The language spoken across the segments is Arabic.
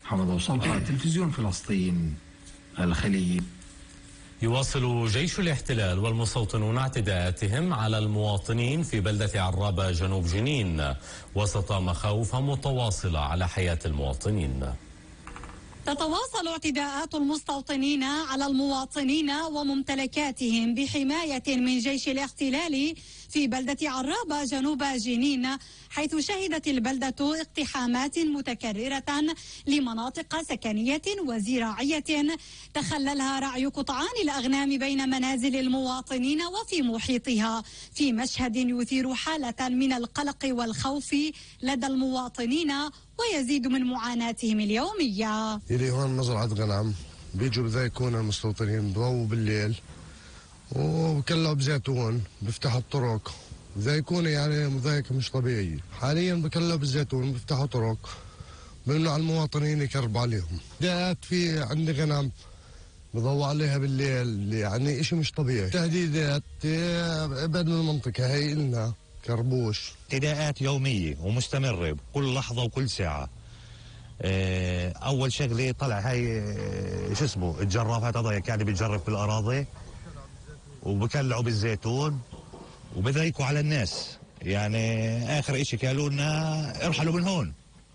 محمد وصل تلفزيون فلسطين الخليج. يواصل جيش الاحتلال والمستوطنون اعتداءاتهم على المواطنين في بلدة عرابة جنوب جنين وسط مخاوف متواصلة على حياة المواطنين. تتواصل اعتداءات المستوطنين على المواطنين وممتلكاتهم بحماية من جيش الاحتلال في بلدة عرابة جنوب جنين، حيث شهدت البلدة اقتحامات متكررة لمناطق سكنية وزراعية تخللها رعي قطعان الأغنام بين منازل المواطنين وفي محيطها، في مشهد يثير حالة من القلق والخوف لدى المواطنين ويزيد من معاناتهم اليومية. إلي هون مزرعة غنم، بيجوا بذايقون المستوطنين بضووا بالليل وبكلعوا بزيتون، بيفتحوا الطرق، بذايقون يعني مضايقة مش طبيعية. حاليا بكلعوا بالزيتون، بيفتحوا طرق، بيمنعوا المواطنين يكربوا عليهم. بدأت في عندي غنم بضووا عليها بالليل، يعني إشي مش طبيعي. تهديدات ابعد من المنطقة هي إلنا كربوش. اعتداءات يومية ومستمرة كل لحظة وكل ساعة. أول شغلة طلع هاي شو اسمه الجرافات هذا يعني بتجرب في الأراضي وبكلعوا بالزيتون وبضايقوا على الناس. يعني آخر إشي قالوا لنا ارحلوا من هون.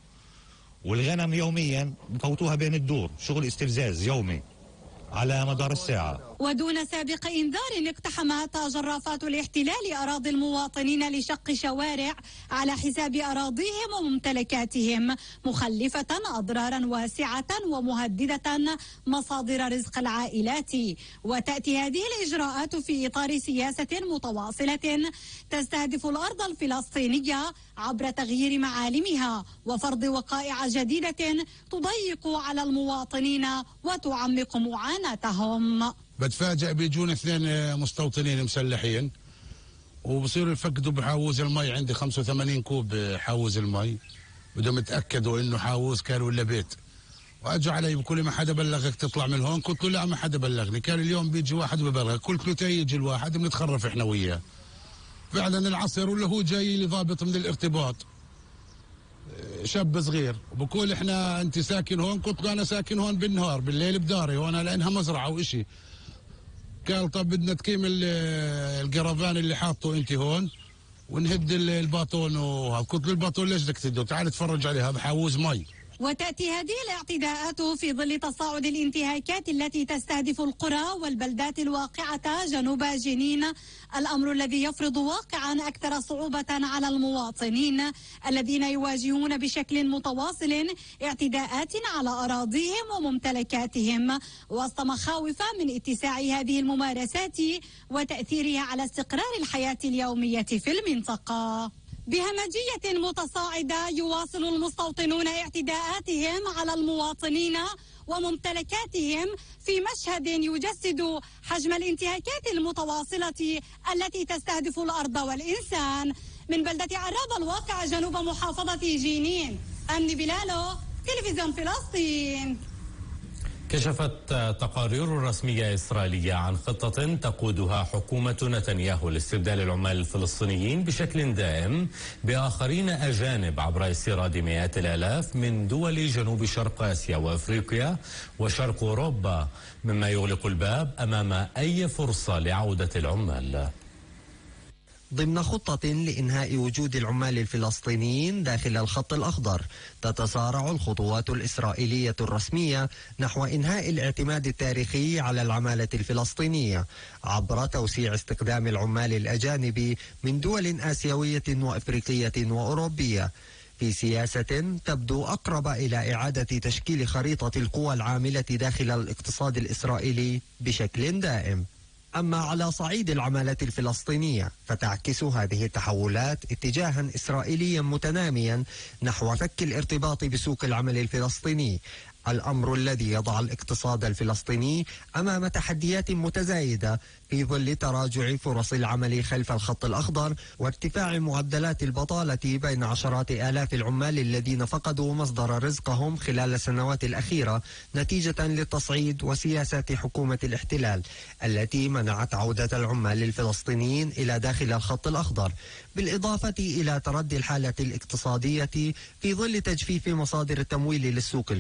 والغنم يوميا بفوتوها بين الدور، شغل استفزاز يومي على مدار الساعة. ودون سابق إنذار اقتحمت جرافات الاحتلال أراضي المواطنين لشق شوارع على حساب أراضيهم وممتلكاتهم، مخلفة أضرارا واسعة ومهددة مصادر رزق العائلات. وتأتي هذه الإجراءات في إطار سياسة متواصلة تستهدف الأرض الفلسطينية عبر تغيير معالمها وفرض وقائع جديدة تضيق على المواطنين وتعمق معاناتهم. بتفاجئ بيجون 2 مستوطنين مسلحين وبصيروا يفقدوا بحاوز المي. عندي 85 كوب حاوز المي، بدهم يتاكدوا انه حاوز كان ولا بيت. واجوا علي بقول لي ما حدا بلغك تطلع من هون؟ قلت له لا ما حدا بلغني. كان اليوم بيجي واحد ببلغك، قلت له تيجي الواحد بنتخرف احنا وياه. فعلا العصر ولا هو جاي لي ضابط من الارتباط شاب صغير وبقول احنا انت ساكن هون؟ قلت له انا ساكن هون بالنهار، بالليل بداري هون لانها مزرعه وإشي. قال طب بدنا تقيم القرفان اللي حاطه انت هون ونهد الباطون. قلت له الباطون ليش بدك تهده؟ تعال اتفرج عليها بحوز مي. وتأتي هذه الاعتداءات في ظل تصاعد الانتهاكات التي تستهدف القرى والبلدات الواقعة جنوب جنين، الأمر الذي يفرض واقعا أكثر صعوبة على المواطنين الذين يواجهون بشكل متواصل اعتداءات على أراضيهم وممتلكاتهم وسط مخاوف من اتساع هذه الممارسات وتأثيرها على استقرار الحياة اليومية في المنطقة. بهمجية متصاعدة يواصل المستوطنون اعتداءاتهم على المواطنين وممتلكاتهم في مشهد يجسد حجم الانتهاكات المتواصلة التي تستهدف الأرض والإنسان. من بلدة عرابة الواقعة جنوب محافظة جنين، أمني بلالو، تلفزيون فلسطين. كشفت تقارير رسمية إسرائيلية عن خطة تقودها حكومة نتنياهو لاستبدال العمال الفلسطينيين بشكل دائم بآخرين أجانب عبر استيراد مئات الآلاف من دول جنوب شرق آسيا وأفريقيا وشرق أوروبا، مما يغلق الباب أمام أي فرصة لعودة العمال. ضمن خطة لإنهاء وجود العمال الفلسطينيين داخل الخط الأخضر، تتسارع الخطوات الإسرائيلية الرسمية نحو إنهاء الاعتماد التاريخي على العمالة الفلسطينية عبر توسيع استخدام العمال الأجانب من دول آسيوية وأفريقية وأوروبية، في سياسة تبدو أقرب إلى إعادة تشكيل خريطة القوى العاملة داخل الاقتصاد الإسرائيلي بشكل دائم. أما على صعيد العمالة الفلسطينية فتعكس هذه التحولات اتجاها إسرائيليا متناميا نحو فك الارتباط بسوق العمل الفلسطيني، الأمر الذي يضع الاقتصاد الفلسطيني أمام تحديات متزايدة في ظل تراجع فرص العمل خلف الخط الأخضر وارتفاع معدلات البطالة بين عشرات آلاف العمال الذين فقدوا مصدر رزقهم خلال السنوات الأخيرة نتيجة للتصعيد وسياسات حكومة الاحتلال التي منعت عودة العمال الفلسطينيين إلى داخل الخط الأخضر، بالإضافة إلى تردي الحالة الاقتصادية في ظل تجفيف مصادر التمويل للسوق